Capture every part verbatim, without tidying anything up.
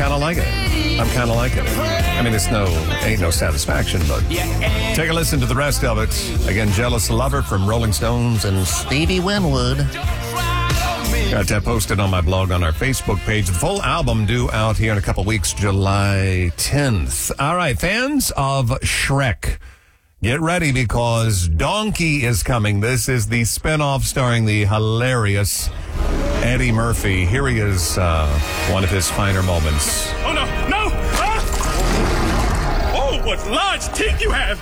kind of like it. I'm kind of liking it. I mean, it's no, ain't no satisfaction, but take a listen to the rest of it. Again, Jealous Lover from Rolling Stones and Stevie Winwood. Got that posted on my blog on our Facebook page. The full album due out here in a couple weeks, July tenth. All right, fans of Shrek, get ready because Donkey is coming. This is the spinoff starring the hilarious Eddie Murphy. Here he is, uh, one of his finer moments. Oh, no, no! Ah! Oh, what large teeth you have!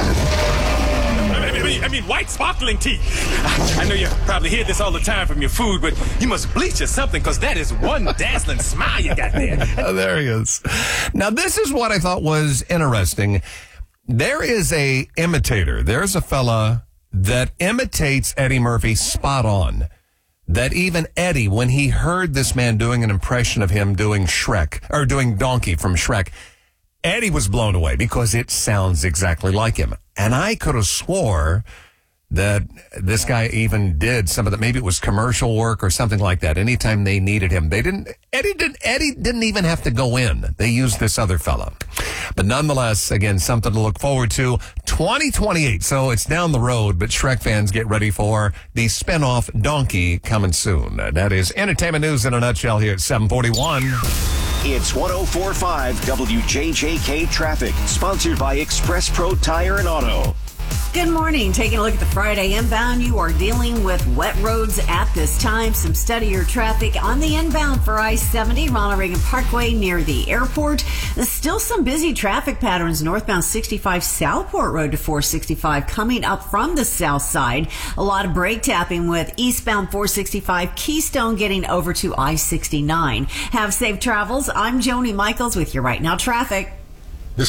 I mean, I mean, white sparkling teeth. I know you probably hear this all the time from your food, but you must bleach or something, because that is one dazzling smile you got there. There he is. Now, this is what I thought was interesting. There is a imitator. There's a fella that imitates Eddie Murphy spot on. That even Eddie, when he heard this man doing an impression of him doing Shrek, or doing Donkey from Shrek, Eddie was blown away because it sounds exactly like him. And I could have swore that this guy even did some of the, maybe it was commercial work or something like that. Anytime they needed him, they didn't, Eddie didn't, Eddie didn't even have to go in. They used this other fella. But nonetheless, again, something to look forward to. twenty twenty-eight, so it's down the road, but Shrek fans get ready for the spinoff Donkey coming soon. That is entertainment news in a nutshell here at seven forty-one. It's one oh four point five W J J K Traffic, sponsored by Express Pro Tire and Auto. Good morning. Taking a look at the Friday inbound, you are dealing with wet roads at this time. Some steadier traffic on the inbound for I seventy, Ronald Reagan Parkway near the airport. There's still some busy traffic patterns northbound sixty-five Southport Road to four sixty-five coming up from the south side. A lot of brake tapping with eastbound four sixty-five Keystone getting over to I sixty-nine. Have safe travels. I'm Joni Michaels with your Right Now traffic. This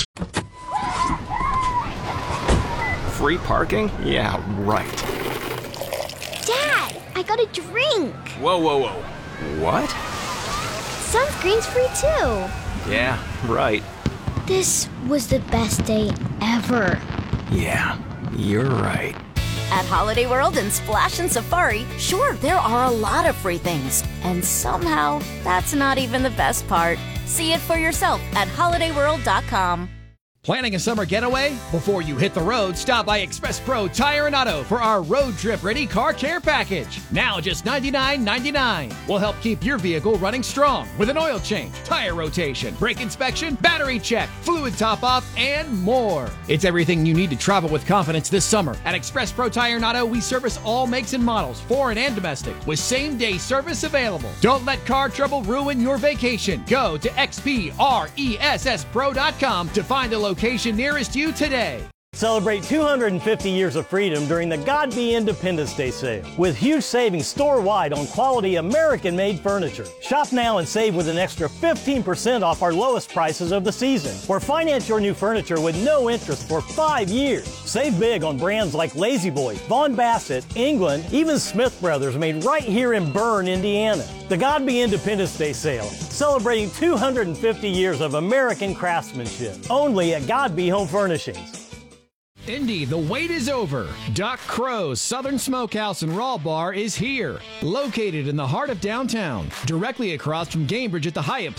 Free parking? Yeah, right. Dad, I got a drink. Whoa, whoa, whoa. What? Sunscreen's free too. Yeah, right. This was the best day ever. Yeah, you're right. At Holiday World and Splash and Safari, sure, there are a lot of free things. And somehow, that's not even the best part. See it for yourself at holiday world dot com. Planning a summer getaway? Before you hit the road, stop by Express Pro Tire and Auto for our road trip ready car care package. Now just ninety-nine ninety-nine. We'll help keep your vehicle running strong with an oil change, tire rotation, brake inspection, battery check, fluid top off, and more. It's everything you need to travel with confidence this summer. At Express Pro Tire and Auto, we service all makes and models, foreign and domestic, with same day service available. Don't let car trouble ruin your vacation. Go to X P R E S S pro dot com to find a location location nearest you today. Celebrate two hundred fifty years of freedom during the God Be Independence Day sale with huge savings store-wide on quality American-made furniture. Shop now and save with an extra fifteen percent off our lowest prices of the season, or finance your new furniture with no interest for five years. Save big on brands like La-Z-Boy, Vaughn Bassett, England, even Smith Brothers, made right here in Bern, Indiana. The God Be Independence Day sale, celebrating two hundred fifty years of American craftsmanship, only at God Be Home Furnishings. Indy, the wait is over. Duck Crow's Southern Smokehouse and Raw Bar is here. Located in the heart of downtown, directly across from Gamebridge at the Hyatt